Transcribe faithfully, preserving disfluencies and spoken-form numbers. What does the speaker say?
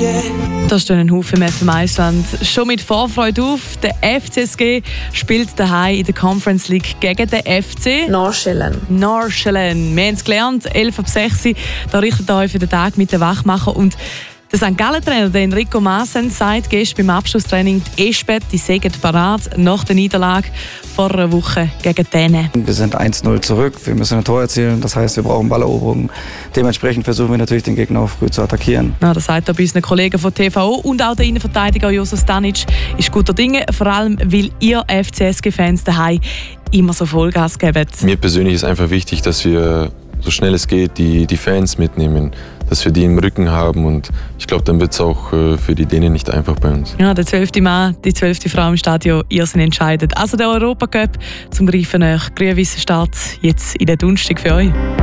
Da stehen ein Haufen im F M Island schon mit Vorfreude auf. Der F C S G spielt daheim in der Conference League gegen den F C Nordsjælland. Nordsjælland. Wir haben es gelernt, elf ab sechs. Da richtet ihr euch für den Tag mit den Wachmacher. Und der Sankt Gallen-Trainer Enrico Maassen sagt gestern beim Abschlusstraining, die Esbet, die seien parat nach der Niederlage vor einer Woche gegen denen. Wir sind eins null zurück, wir müssen ein Tor erzielen, das heißt, wir brauchen Balleroberung. Dementsprechend versuchen wir natürlich, den Gegner auch früh zu attackieren. Ja, das sagt er bei unseren Kollegen von T V O und auch der Innenverteidiger Joso Stanic ist guter Dinge, vor allem weil ihr F C S G-Fans daheim immer so Vollgas geben. Mir persönlich ist einfach wichtig, dass wir so schnell es geht die, die Fans mitnehmen, dass wir die im Rücken haben und ich glaube, dann wird es auch äh, für die Dänen nicht einfach bei uns. Ja, der zwölfte Mann, die zwölfte Frau im Stadion, ihr seid entscheidend. Also der Europacup zum Greifen nach Grün-Weissen Start jetzt in den Donnerstag für euch.